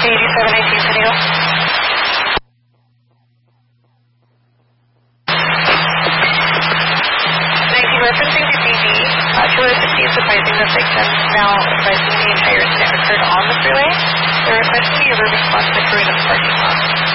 8719 San Diego. Referencing to DD, 250 is advising the victim, now advising the entire incident occurred on the freeway. They're requesting your response to the crew in the parking lot.